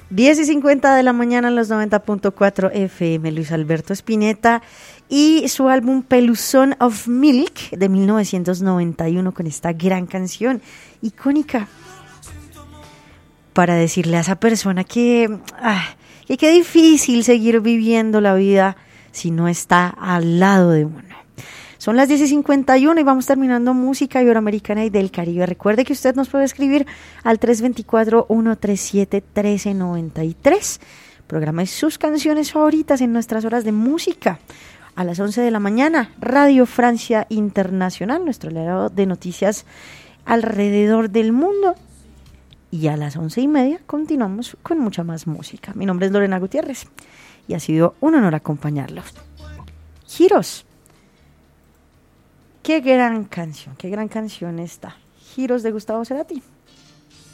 10:50 de la mañana en los 90.4 FM, Luis Alberto Spinetta y su álbum Peluzón of Milk de 1991 con esta gran canción icónica para decirle a esa persona que qué difícil seguir viviendo la vida si no está al lado de uno. Son las 10:51 y vamos terminando música iberoamericana y del Caribe. Recuerde que usted nos puede escribir al 324-137-1393. Programe sus canciones favoritas en nuestras horas de música. A las 11 de la mañana, Radio Francia Internacional, nuestro legado de noticias alrededor del mundo. Y a las 11:30 continuamos con mucha más música. Mi nombre es Lorena Gutiérrez y ha sido un honor acompañarlos. Giros. Qué gran canción está. Giros de Gustavo Cerati.